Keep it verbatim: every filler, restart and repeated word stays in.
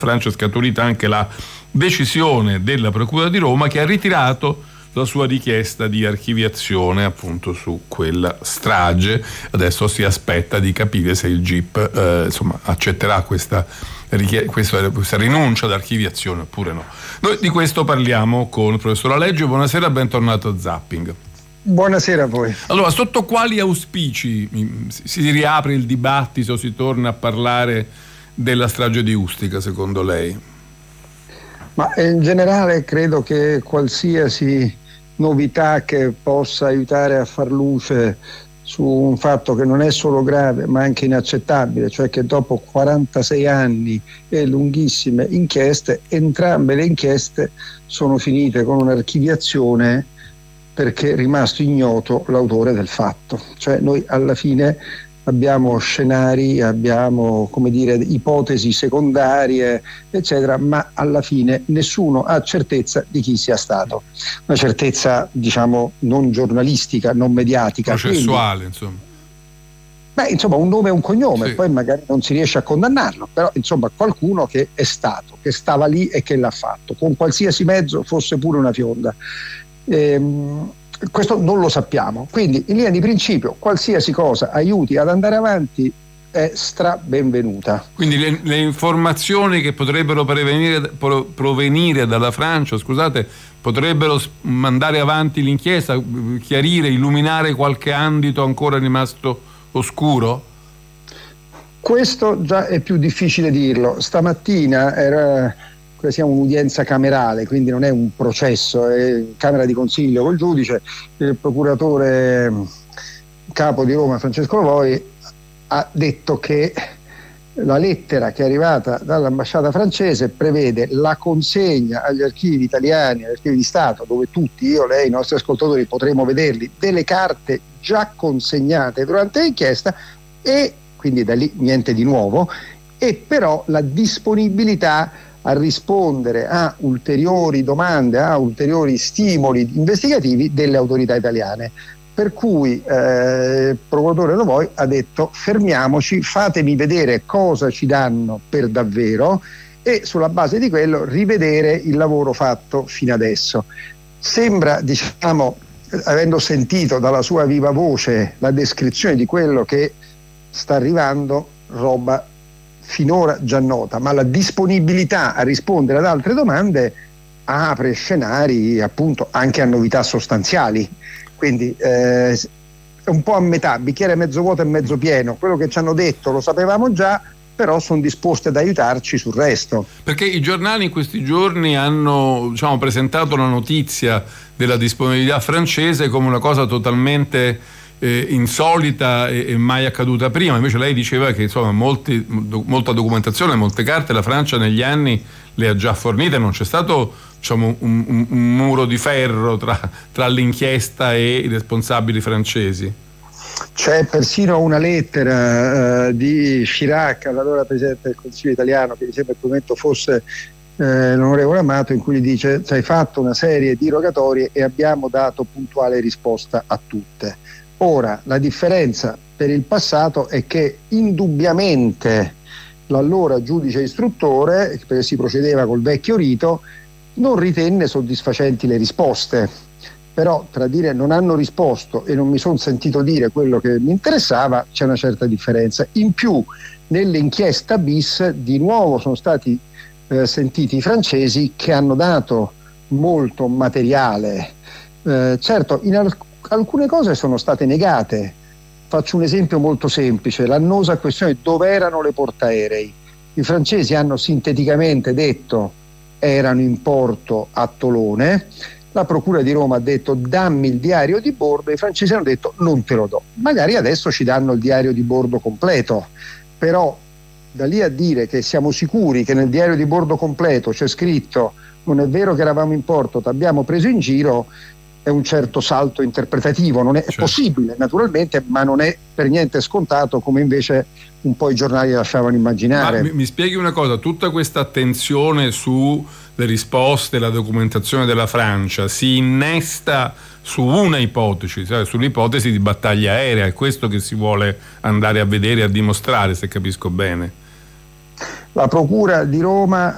Francia è scaturita anche la decisione della Procura di Roma, che ha ritirato la sua richiesta di archiviazione appunto su quella strage. Adesso si aspetta di capire se il G I P eh, insomma accetterà questa, questa, questa rinuncia ad archiviazione oppure no. Noi di questo parliamo con il professor Aleggio. Buonasera, bentornato a Zapping. Buonasera a voi. Allora, sotto quali auspici si riapre il dibattito, si torna a parlare della strage di Ustica, secondo lei? Ma in generale credo che qualsiasi novità che possa aiutare a far luce su un fatto che non è solo grave ma anche inaccettabile, cioè che dopo quarantasei anni e lunghissime inchieste, entrambe le inchieste sono finite con un'archiviazione perché è rimasto ignoto l'autore del fatto. Cioè noi alla fine abbiamo scenari, abbiamo, come dire, ipotesi secondarie, eccetera, ma alla fine nessuno ha certezza di chi sia stato. Una certezza, diciamo, non giornalistica, non mediatica. Processuale, Quindi, insomma. Beh, insomma, un nome e un cognome, sì. Poi magari non si riesce a condannarlo, però insomma qualcuno che è stato, che stava lì e che l'ha fatto, con qualsiasi mezzo, fosse pure una fionda. Ehm, questo non lo sappiamo, quindi in linea di principio qualsiasi cosa aiuti ad andare avanti è stra benvenuta. Quindi le, le informazioni che potrebbero provenire, pro, provenire dalla Francia, scusate, potrebbero mandare avanti l'inchiesta, chiarire, illuminare qualche ambito ancora rimasto oscuro? Questo già è più difficile dirlo. Stamattina era sia un'udienza camerale, quindi non è un processo, è camera di consiglio col giudice. Il procuratore capo di Roma, Francesco Levoi, ha detto che la lettera che è arrivata dall'ambasciata francese prevede la consegna agli archivi italiani, agli archivi di Stato, dove tutti, io, lei, i nostri ascoltatori potremo vederli, delle carte già consegnate durante l'inchiesta, e quindi da lì niente di nuovo, e però la disponibilità a rispondere a ulteriori domande, a ulteriori stimoli investigativi delle autorità italiane. Per cui eh, il procuratore Levoi ha detto: fermiamoci, fatemi vedere cosa ci danno per davvero e sulla base di quello rivedere il lavoro fatto fino adesso. Sembra, diciamo, avendo sentito dalla sua viva voce la descrizione di quello che sta arrivando, roba finora già nota, ma la disponibilità a rispondere ad altre domande apre scenari appunto anche a novità sostanziali. Quindi eh, è un po' a metà, bicchiere mezzo vuoto e mezzo pieno. Quello che ci hanno detto lo sapevamo già, però sono disposti ad aiutarci sul resto. Perché i giornali in questi giorni hanno, diciamo, presentato la notizia della disponibilità francese come una cosa totalmente Eh, insolita e, e mai accaduta prima. Invece lei diceva che insomma molti, do, molta documentazione, molte carte la Francia negli anni le ha già fornite, non c'è stato, diciamo, un, un, un muro di ferro tra, tra l'inchiesta e i responsabili francesi. C'è persino una lettera uh, di Chirac, allora Presidente del Consiglio italiano, che mi sembra in quel momento fosse eh, l'onorevole Amato, in cui gli dice: hai fatto una serie di rogatorie e abbiamo dato puntuale risposta a tutte. Ora, la differenza per il passato è che indubbiamente l'allora giudice istruttore, perché si procedeva col vecchio rito, non ritenne soddisfacenti le risposte. Però tra dire non hanno risposto e non mi sono sentito dire quello che mi interessava c'è una certa differenza. In più, nell'inchiesta bis di nuovo sono stati eh, sentiti i francesi, che hanno dato molto materiale. Eh, certo, in alcuni alcune cose sono state negate. Faccio un esempio molto semplice: l'annosa questione dove erano le portaerei. I francesi hanno sinteticamente detto erano in porto a Tolone, la Procura di Roma ha detto dammi il diario di bordo, i francesi hanno detto non te lo do. Magari adesso ci danno il diario di bordo completo, però da lì a dire che siamo sicuri che nel diario di bordo completo c'è scritto non è vero che eravamo in porto, ti abbiamo preso in giro, è un certo salto interpretativo. Non è, certo. È possibile naturalmente, ma non è per niente scontato come invece un po' i giornali lasciavano immaginare. Ma mi, mi spieghi una cosa: tutta questa attenzione sulle risposte, la documentazione della Francia si innesta su una ipotesi, cioè sull'ipotesi di battaglia aerea, è questo che si vuole andare a vedere e a dimostrare, se capisco bene. La Procura di Roma